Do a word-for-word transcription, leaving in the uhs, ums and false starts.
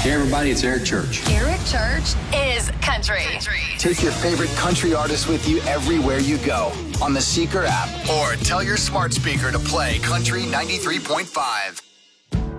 Hey everybody, it's Eric Church. Eric Church is country. country. Take your favorite country artist with you everywhere you go on the Seeker app, or tell your smart speaker to play Country ninety-three point five.